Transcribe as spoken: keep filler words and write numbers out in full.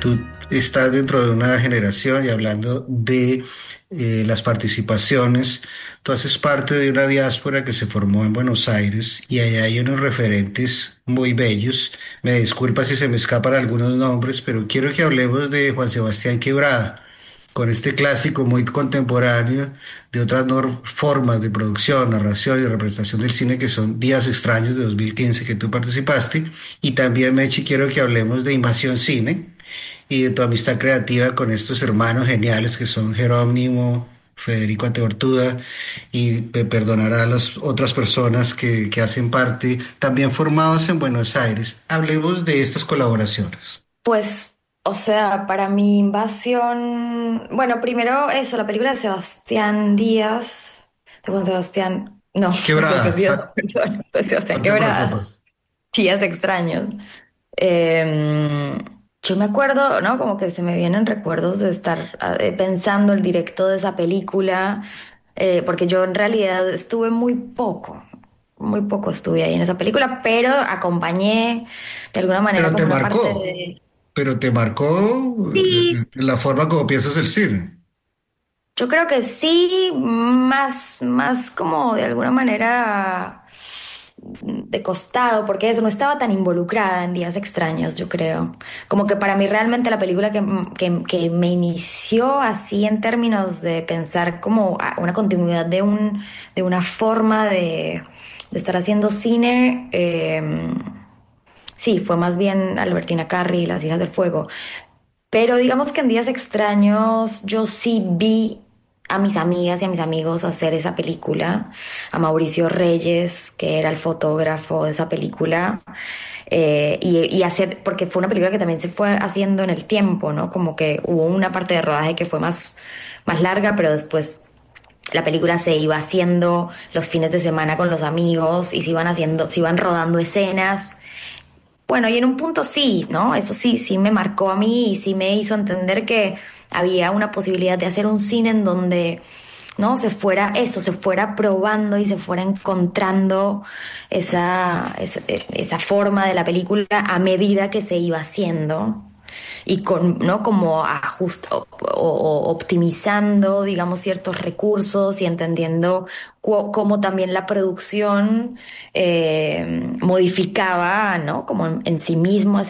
tú estás dentro de una generación y hablando de eh, las participaciones, tú haces parte de una diáspora que se formó en Buenos Aires y allá hay unos referentes muy bellos. Me disculpa si se me escapan algunos nombres, pero quiero que hablemos de Juan Sebastián Quebrada, con este clásico muy contemporáneo de otras nor- formas de producción, narración y representación del cine que son Días Extraños de dos mil quince que tú participaste. Y también, Mechi, quiero que hablemos de Invasión Cine y de tu amistad creativa con estos hermanos geniales que son Jerónimo, Federico Ateortúa, y me perdonará las otras personas que, que hacen parte, también formados en Buenos Aires. Hablemos de estas colaboraciones. Pues, o sea, para mi invasión, bueno, primero eso, la película de Sebastián Díaz, de Juan Sebastián, no, de Sebastián Quebrada, Díaz, sa- perdón, de no Sebastián te Quebrada, preocupes. Días Extraños. Eh, yo me acuerdo, ¿no? Como que se me vienen recuerdos de estar eh, pensando el directo de esa película, eh, porque yo en realidad estuve muy poco, muy poco estuve ahí en esa película, pero acompañé de alguna manera Pero te como una parte marcó, de... pero te marcó Sí, eh, la forma como piensas el cine. yo creo que sí, más, más como de alguna manera de costado, porque eso no estaba tan involucrada en Días Extraños, yo creo. Como que para mí realmente la película que, que, que me inició así en términos de pensar como a- una continuidad de un, de una forma de, de estar haciendo cine, eh, sí, fue más bien Albertina Carri y Las Hijas del Fuego. Pero digamos que en Días Extraños yo sí vi a mis amigas y a mis amigos hacer esa película, a Mauricio Reyes, que era el fotógrafo de esa película, eh, y, y hacer, porque fue una película que también se fue haciendo en el tiempo, ¿no? Como que hubo una parte de rodaje que fue más, más larga, pero después la película se iba haciendo los fines de semana con los amigos y se iban haciendo, se iban rodando escenas. Bueno, y en un punto sí, ¿no? Eso sí, sí me marcó a mí y sí me hizo entender que había una posibilidad de hacer un cine en donde, ¿no? Se fuera eso, se fuera probando y se fuera encontrando esa, esa, esa forma de la película a medida que se iba haciendo y con, ¿no? Como ajust o, o- optimizando, digamos, ciertos recursos y entendiendo cu- cómo también la producción eh, modificaba, ¿no? Como en, en sí mismo